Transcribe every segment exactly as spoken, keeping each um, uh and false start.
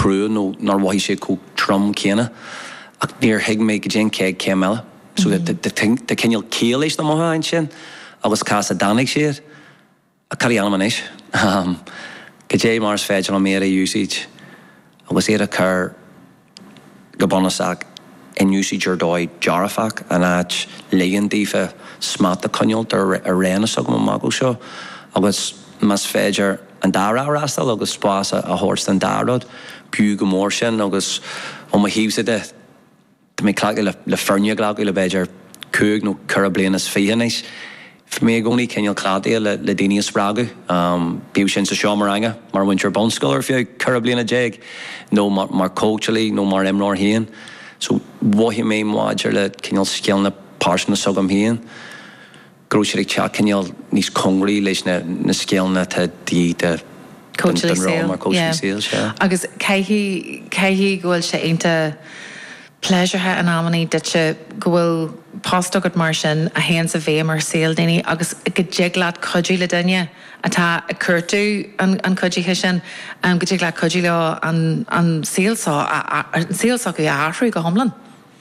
crew no nor why she co trum kena a near hig make Jane keg camella so that the thing the can you kill is the mohan chin I was cast a danig shit a caliamanish um Gajay Mars fed on mere usage I was here a car gabonasak in usage or doi jarafak and ach legan difa smart the conyol der arena sogma mago show I was mas fedger and dara rasta agus spasa a horse and darod buga morshin agus on my heaves of death to make like le fernia glag le beger coog no carablinas fianish for me only can you cladia le le dinius spragu um biushin sa shomaranga mar winter bone scholar if you carablina jeg no mar mar culturally no mar em nor hien so what he may wager le can you skill na portion sogam hien grocery chat can you nis congri leis na na skill na ta di the culturally sales yeah agus kai hi kai hi goil se into pleasure ha an amani that she goil pasta got martian a hands of vm or sale dini agus get jiglat kudji le danya ata a kurtu an an kudji hishan um get jiglat kudji lo an an sale saw an sale saw go afri go homlan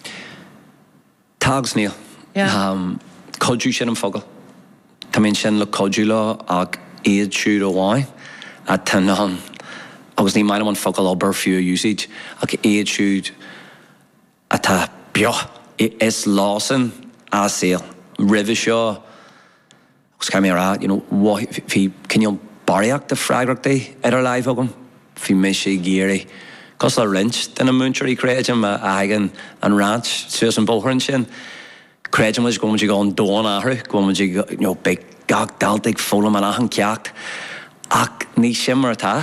tags neil yeah um kudju shin and fogel tamin shin lo kudju lo ag eid shoot away at tanan I was ni mine on fogel over few usage ag eid shoot ata bio is Lawson a sale Rivishaw was coming out you know what if he can you bariak the fragrak day at our live ogum fi mishi geary cause the wrench then a munchery create him a hagen and ranch Susan Bullhornshin create was going to go on dawn ahru going to you know big gag daldig full man ahan kjakt ak ni shimmer ta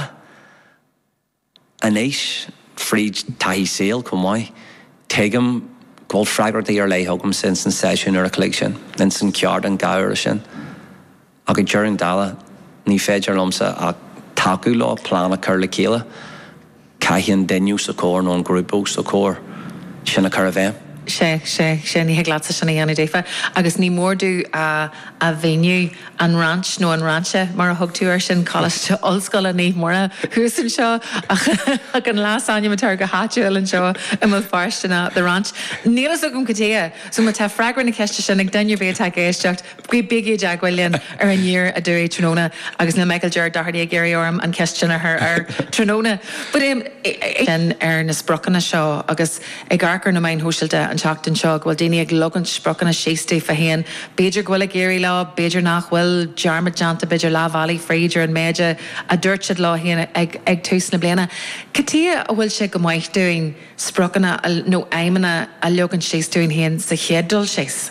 anish free tai sale come why take him gold fragger the year lay hogum since in session or a collection then some card and gaurishin I could during dala ni fedger lumsa a taku law plan a curly kila kahin denu socor non grupo socor shina caravan she she she ni glad sa shani ani defa agus ni more do a a venue an ranch no an ranch mar hug to shin college to old school ni more who's in show a kan last anya matarga hatchel and show am of first na the ranch nila so gum katia so ma ta fragran na kesta shin ag danya be attack is just gwe big jagwillian er in year a duri tronona agus na Michael Jared Doherty Gary Orm and question her er tronona but um en Ernest Brocken show agus ag arker no main hoshilda shocked and shock well dini ag logan sproken a shiste for hen Bejer gwilla Gary law Bejer nach well Jarma Janta Bejer La Valley Fraser and Meja a dirchid law hen ag ag tus na blena Katia a will she go moich doing sproken a no aimana a logan shiste doing hen sa hedul shis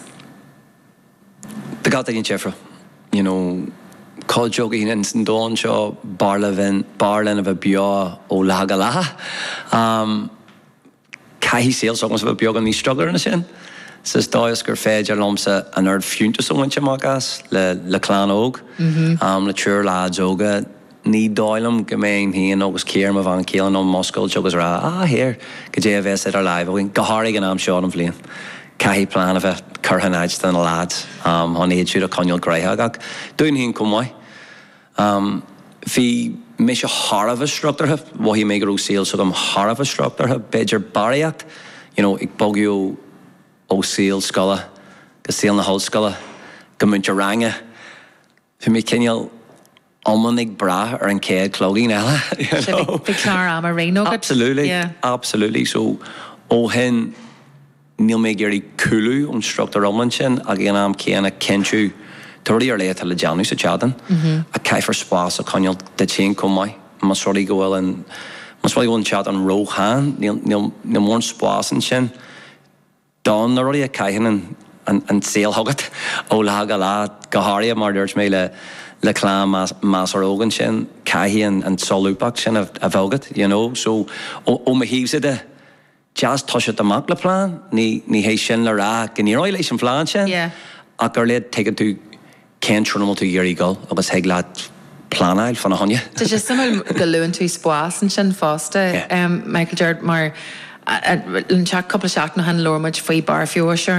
the got in Jeffra you know called jogging in Dawn Shaw Barlevin Barlin of a Bia o Lagala um Kai sales songs of a biogan ni struggler in a sin says Diosker Fedger Lomsa and nerd funta so much magas le le clan og um le chur lads oga ni doilum gemain he and was care of van killing on Moscow joggers ra ah here G J V S at our live we Gahari and I'm Sean Flynn Kai plan of a Curhanage than a lad um on age shoot a conul greyhagak doing hin come why um fi Mish a horrive structure have what he make a sales so I'm horrive structure have Bejer Bariak you know ik bogio o seal scholar the seal na whole scholar Gamunjaranga for me can you almonig bra or in kid clogging ella you know big Clara Marino absolutely yeah absolutely so oh hen Neil Megiri Kulu on structure Romanchin again I'm Kiana Kenchu thirty or later le Janu sa chadan a kaifer spas a conul the chain come my must really go well and must really go and chat on Rohan Neil Neil Neil more spas and shin Don already a kaihan and and and sail hugget o lagala Gaharia murders me le le clan mas master ogan shin kaihi and and solupak shin of of hugget you know so o o me heaves it just touch at the makla plan ni ni he shin la rack and your relation plan shin yeah a girl take it to Ken Trinamo to year ago I was heglad planail fan a honja Did you some galloon to spas and shin foster um Michael Jared mar a couple of shot no han lower much free bar if you were sure